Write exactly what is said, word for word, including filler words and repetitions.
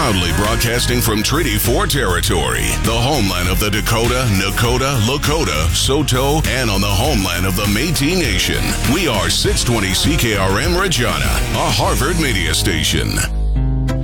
Proudly broadcasting from Treaty four territory, the homeland of the Dakota, Nakota, Lakota, Saulteaux, and on the homeland of the Métis Nation. We are six twenty C K R M Regina, a Harvard media station.